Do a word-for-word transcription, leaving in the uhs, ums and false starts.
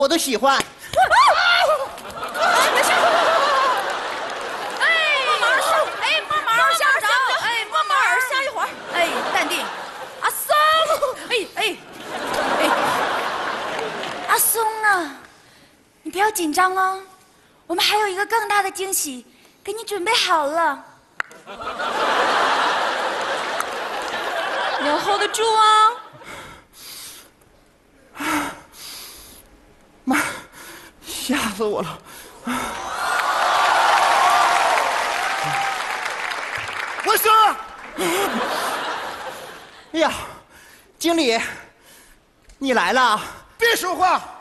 我都喜欢。 没事。哎，慢慢下，哎，慢慢下着，哎，慢慢下一会儿，哎，淡定。阿松，哎哎哎，阿松啊，你不要紧张哦，我们还有一个更大的惊喜给你准备好了。你要 hold 得住啊！ 妈，吓死我了！我说，哎呀，经理，你来了！ 别说话。